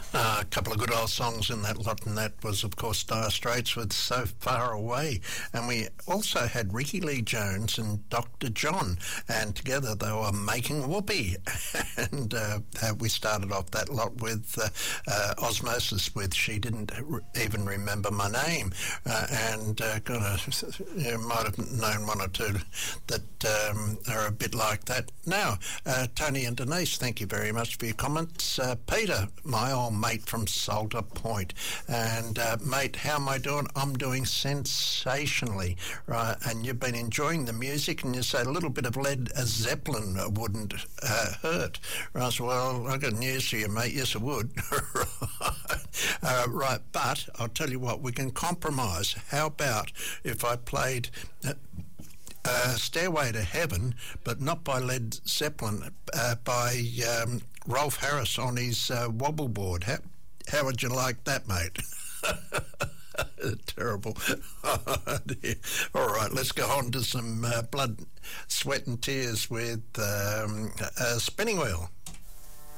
A couple of good old songs in that lot, and that was, of course, Dire Straits with So Far Away. And we also had Ricky Lee Jones and Dr. John, and together they were Making Whoopee. And we started off that lot with Osmosis with She Didn't Even Remember My Name. You might have known one or two that are a bit like that. Now, Tony and Denise, thank you very much for your comments. Peter, my old mate from Salter Point. And, mate, how am I doing? I'm doing sensationally, right? And you've been enjoying the music, and you say a little bit of Led Zeppelin wouldn't hurt. Right, so, well, I've got news for you, mate. Yes, it would. Right, but I'll tell you what, we can compromise. How about if I played Stairway to Heaven, but not by Led Zeppelin, by Rolf Harris on his wobble board. How would you like that, mate? Terrible. Oh, dear. All right, let's go on to some blood, sweat and tears with Spinning Wheel.